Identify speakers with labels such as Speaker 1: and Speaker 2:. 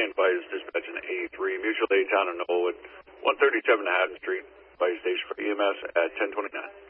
Speaker 1: Shane Bice, dispatching A3, Mutual Aid, Town of Knollwood, 137 Haddon Street, Fire Station for EMS at 1029.